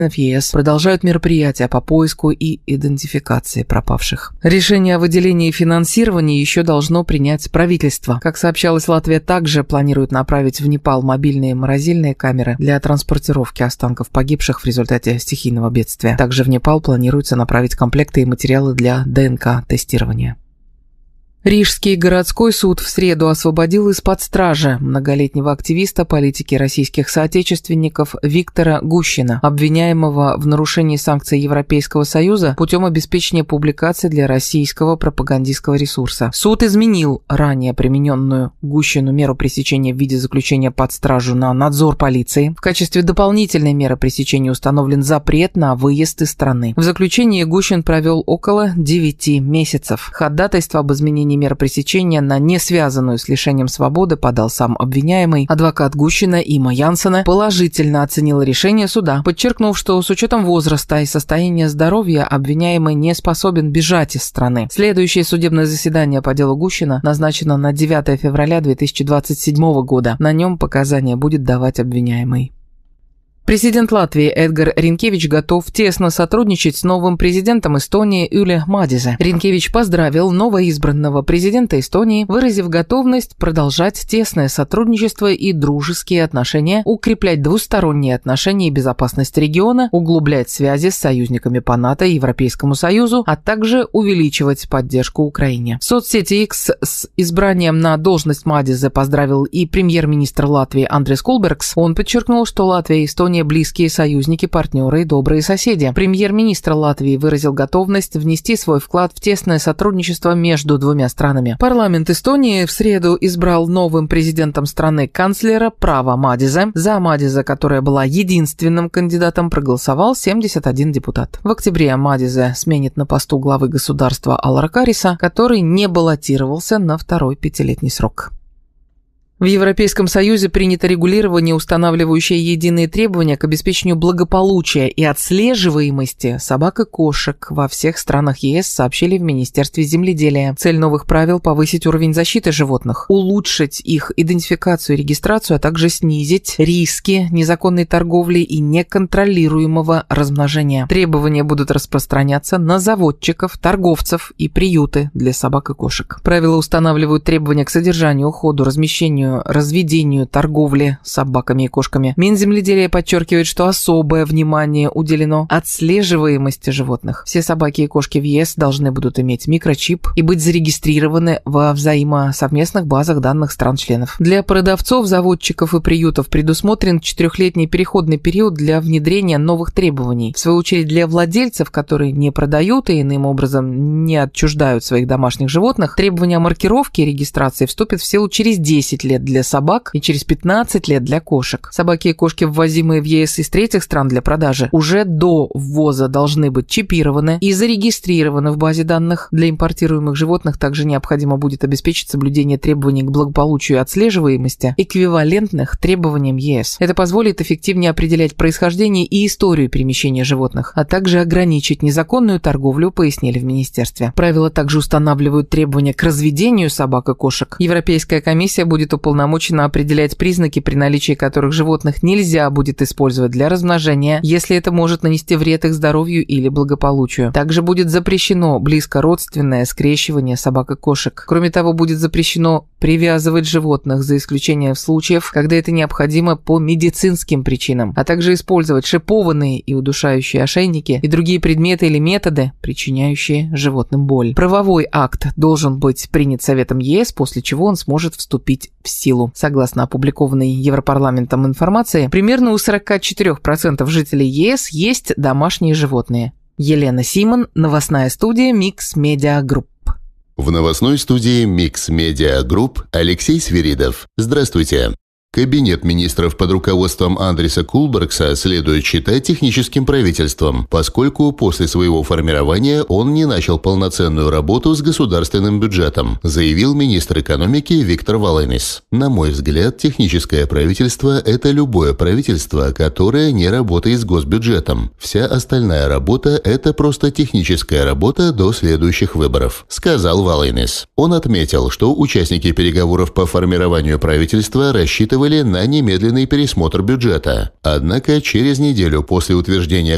в ЕС продолжают мероприятия по поиску и идентификации пропавших. Решение о выделении финансирования еще должно принять правительство. Как сообщалось, Латвия также планирует направить в Непал мобильные морозильные камеры для транспортировки останков погибших в результате стихийного бедствия. Также в Непал планируется направить комплекты и материалы для ДНК-тестирования. Рижский городской суд в среду освободил из-под стражи многолетнего активиста политики российских соотечественников Виктора Гущина, обвиняемого в нарушении санкций Европейского Союза путем обеспечения публикаций для российского пропагандистского ресурса. Суд изменил ранее примененную Гущину меру пресечения в виде заключения под стражу на надзор полиции. В качестве дополнительной меры пресечения установлен запрет на выезд из страны. В заключении Гущин провел около 9 месяцев. Ходатайство об изменении меры пресечения на не связанную с лишением свободы подал сам обвиняемый. Адвокат Гущина Има Янсена положительно оценил решение суда, подчеркнув, что с учетом возраста и состояния здоровья обвиняемый не способен бежать из страны. Следующее судебное заседание по делу Гущина назначено на 9 февраля 2027 года. На нем показания будет давать обвиняемый. Президент Латвии Эдгар Ринкевич готов тесно сотрудничать с новым президентом Эстонии Юли Мадизе. Ринкевич поздравил новоизбранного президента Эстонии, выразив готовность продолжать тесное сотрудничество и дружеские отношения, укреплять двусторонние отношения и безопасность региона, углублять связи с союзниками по НАТО и Европейскому Союзу, а также увеличивать поддержку Украине. В соцсети X с избранием на должность Мадизе поздравил и премьер-министр Латвии Андрис Кулбергс. Он подчеркнул, что Латвия и Эстония близкие союзники, партнеры и добрые соседи. Премьер-министр Латвии выразил готовность внести свой вклад в тесное сотрудничество между двумя странами. Парламент Эстонии в среду избрал новым президентом страны канцлера Права Мадизе. За Мадизе, которая была единственным кандидатом, проголосовал 71 депутат. В октябре Мадизе сменит на посту главы государства Алара Кариса, который не баллотировался на второй пятилетний срок. В Европейском Союзе принято регулирование, устанавливающее единые требования к обеспечению благополучия и отслеживаемости собак и кошек во всех странах ЕС, сообщили в Министерстве земледелия. Цель новых правил – повысить уровень защиты животных, улучшить их идентификацию и регистрацию, а также снизить риски незаконной торговли и неконтролируемого размножения. Требования будут распространяться на заводчиков, торговцев и приюты для собак и кошек. Правила устанавливают требования к содержанию, уходу, размещению, разведению, торговле собаками и кошками. Минземледелия подчеркивает, что особое внимание уделено отслеживаемости животных. Все собаки и кошки в ЕС должны будут иметь микрочип и быть зарегистрированы во совместных базах данных стран-членов. Для продавцов, заводчиков и приютов предусмотрен 4-летний переходный период для внедрения новых требований. В свою очередь, для владельцев, которые не продают и иным образом не отчуждают своих домашних животных, требования о маркировке и регистрации вступят в силу через 10 лет для собак и через 15 лет для кошек. Собаки и кошки, ввозимые в ЕС из третьих стран для продажи, уже до ввоза должны быть чипированы и зарегистрированы в базе данных. Для импортируемых животных также необходимо будет обеспечить соблюдение требований к благополучию и отслеживаемости, эквивалентных требованиям ЕС. Это позволит эффективнее определять происхождение и историю перемещения животных, а также ограничить незаконную торговлю, пояснили в министерстве. Правила также устанавливают требования к разведению собак и кошек. Европейская комиссия будет уполномочена определять признаки, при наличии которых животных нельзя будет использовать для размножения, если это может нанести вред их здоровью или благополучию. Также будет запрещено близкородственное скрещивание собак и кошек. Кроме того, будет запрещено привязывать животных, за исключением случаев, когда это необходимо по медицинским причинам, а также использовать шипованные и удушающие ошейники и другие предметы или методы, причиняющие животным боль. Правовой акт должен быть принят Советом ЕС, после чего он сможет вступить в силу. Согласно опубликованной Европарламентом информации, примерно у 44% жителей ЕС есть домашние животные. Елена Симон, новостная студия Mix Media Group. В новостной студии Mix Media Group Алексей Свиридов. Здравствуйте. Кабинет министров под руководством Андриса Кулбергса следует считать техническим правительством, поскольку после своего формирования он не начал полноценную работу с государственным бюджетом, заявил министр экономики Виктор Валайнис. На мой взгляд, техническое правительство – это любое правительство, которое не работает с госбюджетом. Вся остальная работа – это просто техническая работа до следующих выборов, сказал Валайнис. Он отметил, что участники переговоров по формированию правительства рассчитывали на немедленный пересмотр бюджета. Однако через неделю после утверждения